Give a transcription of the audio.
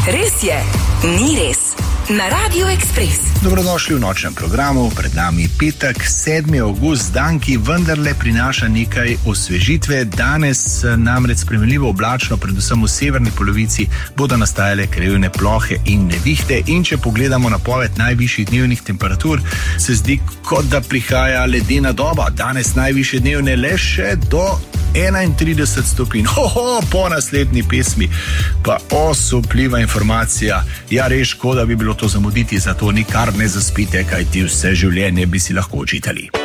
Res je, ni res. Na Radio Express. Dobrodošli v nočnem programu, pred nami petek, 7. avgust, dan, ki vendarle prinaša nekaj osvežitve. Danes namreč spremenljivo oblačno, predvsem v severni polovici, bodo nastajale krajevne plohe in nevihte. In če pogledamo napoved najvišjih dnevnih temperatur, se zdi, kot da prihaja ledena doba. Danes najvišje dnevne le še do 31 stopinj. Po naslednji pesmi pa osupljiva informacija. Ja, res škoda bi bilo to zamuditi, zato nikar ne zaspite, kajti vse življenje bi si lahko očitali.